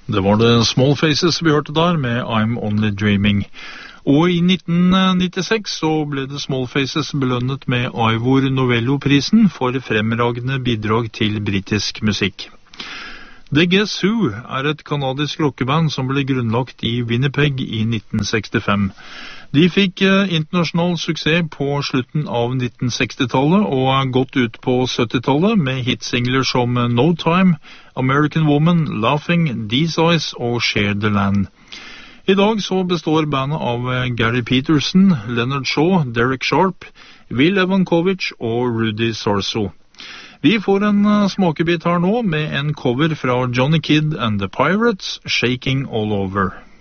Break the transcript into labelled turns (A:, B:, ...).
A: Det var det Small Faces vi hørte der med I'm Only Dreaming. Og i 1996 så ble det Small Faces belønnet med Ivor Novello-prisen for fremragende bidrag til britisk musikk. The Guess Who er et kanadisk rockeband som ble grunnlagt i Winnipeg i 1965. De fikk internasjonal suksess på slutten av 1960-tallet og gått ut på 70-tallet med hitsingler som No Time, American Woman, Laughing, These Eyes og Share the Land. I dag så består bandet av Gary Peterson, Leonard Shaw, Derek Sharp, Will Evankovic og Rudy Sarso. Vi får en smakebit her nå med en cover fra Johnny Kidd and the Pirates, Shaking All Over.